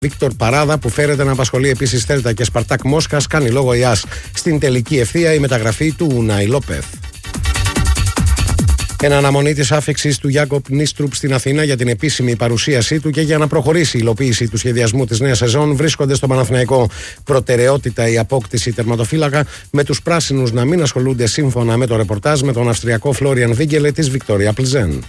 Βίκτορ Παράδα, που φέρεται να απασχολεί επίσης Θέλτα και Σπαρτάκ Μόσχας, κάνει λόγο η ΑΣ. Στην τελική ευθεία η μεταγραφή του Ουνάι Λόπεθ. Εν αναμονή της άφιξης του Γιάκοπ Νίστρουπ στην Αθήνα για την επίσημη παρουσίασή του και για να προχωρήσει η υλοποίηση του σχεδιασμού της νέας σεζόν, βρίσκονται στο Παναθηναϊκό προτεραιότητα η απόκτηση τερματοφύλακα, με τους πράσινους να μην ασχολούνται, σύμφωνα με το ρεπορτάζ, με τον Αυστριακό Φλόριαν Βίγκελε της Βικτόρια Πλζέν.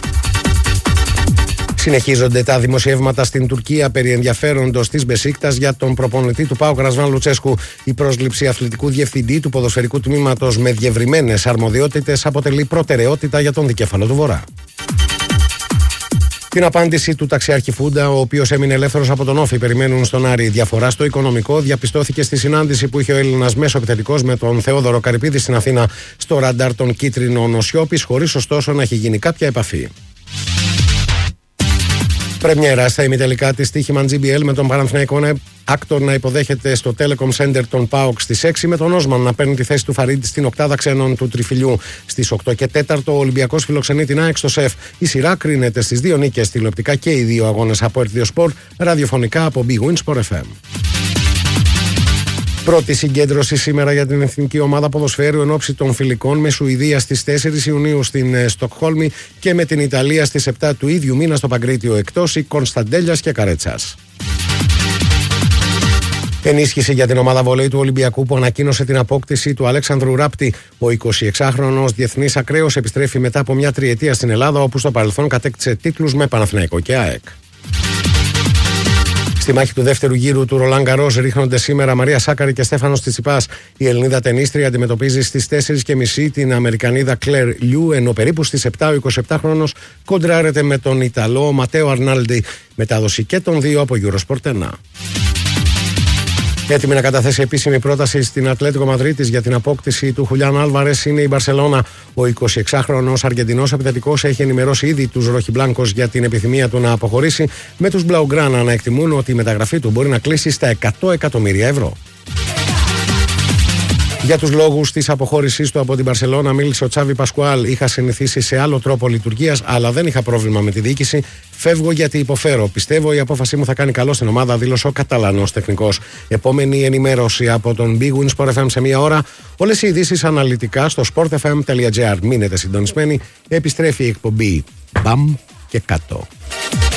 Συνεχίζονται τα δημοσιεύματα στην Τουρκία περί ενδιαφέροντος της Μπεσίκτας για τον προπονητή του ΠΑΟΚ Ρασβάν Λουτσέσκου. Η πρόσληψη αθλητικού διευθυντή του ποδοσφαιρικού τμήματος με διευρυμένες αρμοδιότητες αποτελεί προτεραιότητα για τον δικέφαλο του Βορρά. Την απάντηση του ταξιάρχη Φούντα, ο οποίος έμεινε ελεύθερος από τον Όφη, περιμένουν στον Άρη. Διαφορά στο οικονομικό διαπιστώθηκε στη συνάντηση που είχε ο Έλληνας μέσο επιθετικός με τον Θεόδωρο Καρυπίδη στην Αθήνα, στο ραντάρ των κίτρινων ο Σιώπης, χωρίς ωστόσο να έχει γίνει κάποια επαφή. Πρεμιέρα στα ημιτελικά της στοίχημαν GBL, με τον Παναθηναϊκό Άκτορ να υποδέχεται στο Telecom Center τον ΠΑΟΚ στις 6, με τον Όσμαν να παίρνει τη θέση του Φαρίτ στην οκτάδα ξένων του Τριφυλιού. Στις 8 και 4 ο Ολυμπιακός φιλοξενεί την ΑΕΚ στο ΣΕΦ. Η σειρά κρίνεται στις 2 νίκες τηλεοπτικά και οι 2 αγώνες από RTL Sport, ραδιοφωνικά από Big Win Sport FM. Πρώτη συγκέντρωση σήμερα για την εθνική ομάδα ποδοσφαίρου εν ώψη των φιλικών με Σουηδία στις 4 Ιουνίου στην Στοκχόλμη και με την Ιταλία στις 7 του ίδιου μήνα στο Παγκρίτιο, εκτός οι Κωνσταντέλιας και Καρέτσας. Ενίσχυση για την ομάδα βολέι του Ολυμπιακού, που ανακοίνωσε την απόκτηση του Αλέξανδρου Ράπτη. Ο 26χρονος διεθνής ακραίος επιστρέφει μετά από μια τριετία στην Ελλάδα, όπου στο παρελθόν κατέκτησε τίτλους με Παναθηναϊκό και ΑΕΚ. Στη μάχη του δεύτερου γύρου του Ρολάν Γκαρός ρίχνονται σήμερα Μαρία Σάκαρη και Στέφανος Τσιτσιπάς. Η Ελληνίδα τενίστρια αντιμετωπίζει στις 4.30 την Αμερικανίδα Κλέρ Λιού, ενώ περίπου στις 7 ο 27χρονος κοντράρεται με τον Ιταλό Ματέο Αρνάλντι. Μετάδοση και των δύο από Eurosport 1. Έτοιμη να καταθέσει επίσημη πρόταση στην Ατλέτικο Μαδρίτης για την απόκτηση του Χουλιάν Άλβαρες είναι η Μπαρσελόνα. Ο 26χρονος Αργεντινός επιθετικός έχει ενημερώσει ήδη τους Ροχιμπλάνκος για την επιθυμία του να αποχωρήσει, με τους Μπλαουγκράνα να εκτιμούν ότι η μεταγραφή του μπορεί να κλείσει στα 100 εκατομμύρια ευρώ. Για τους λόγους της αποχώρησής του από την Μπαρσελόνα μίλησε ο Τσάβι Πασκουάλ. Είχα συνηθίσει σε άλλο τρόπο λειτουργίας, αλλά δεν είχα πρόβλημα με τη διοίκηση. Φεύγω γιατί υποφέρω. Πιστεύω η απόφασή μου θα κάνει καλό στην ομάδα, δήλωσε ο Καταλανός τεχνικός. Επόμενη ενημέρωση από τον Big Win Sport FM σε μία ώρα. Όλες οι ειδήσεις αναλυτικά στο sportfm.gr. Μείνετε συντονισμένοι. Επιστρέφει η εκπομπή Μπαμ και κάτω.